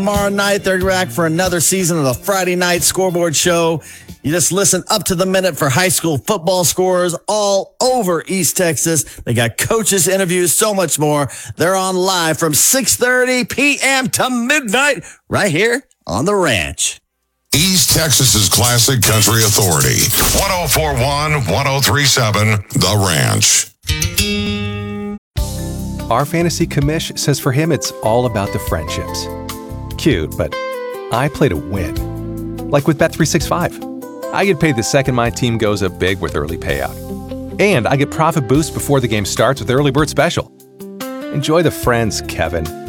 Tomorrow night, they're back for another season of the Friday Night Scoreboard Show. You just listen up to the minute for high school football scores all over East Texas. They got coaches, interviews, so much more. They're on live from 6:30 p.m. to midnight right here on The Ranch. East Texas's classic country authority. 104.1, 103.7, The Ranch. Our fantasy commish says for him it's all about the friendships. Cute, but I play to win. Like with Bet365. I get paid the second my team goes up big with early payout. And I get profit boost before the game starts with Early Bird Special. Enjoy the friends, Kevin.